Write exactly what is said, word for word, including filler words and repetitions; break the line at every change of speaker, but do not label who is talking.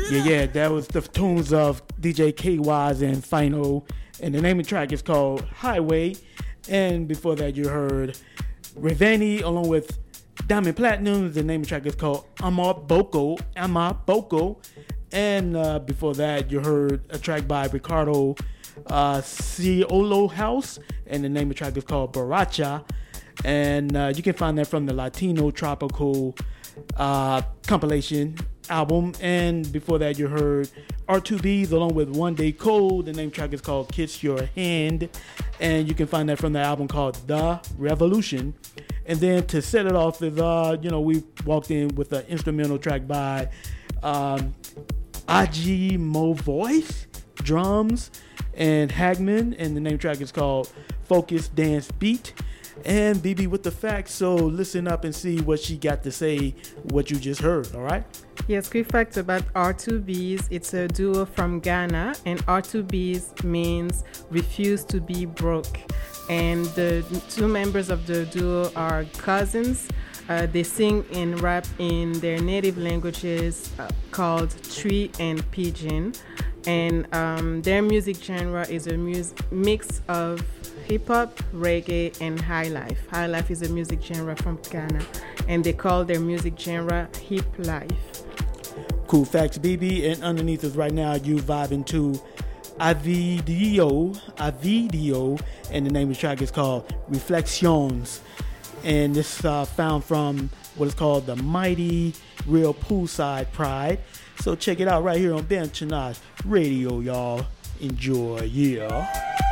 Yeah, yeah, that was the tunes of D J K-Wise and Final. And the name of the track is called Highway. And before that, you heard Revani along with Diamond Platinum. The name of the track is called Amar Boko. Amar Boko. And uh, before that, you heard a track by Ricardo uh, Ciolo House. And the name of the track is called Baracha. And uh, you can find that from the Latino Tropical uh, compilation album. And before that, you heard R two B's along with One Day Cold. The name track is called Kiss Your Hand, and you can find that from the album called The Revolution. And then to set it off is uh you know we walked in with an instrumental track by um Aji Mo Voice drums and Hagman, and the name track is called Focus Dance Beat. And B B with the facts, so listen up and see what she got to say, what you just heard, all right?
Yes, quick fact about R two B's. It's a duo from Ghana, and R two B's means refuse to be broke. And the two members of the duo are cousins. Uh, they sing and rap in their native languages uh, called Tree and Pidgin. And um, their music genre is a mus- mix of hip-hop, reggae, and high life. High life is a music genre from Ghana, and they call their music genre hip life.
Cool facts, B B. And underneath us right now, you vibing to Avidio, Avidio, and the name of the track is called Reflections. And this is uh, found from what is called the Mighty Real Poolside Pride. So check it out right here on Benchanash Radio, y'all. Enjoy, yeah.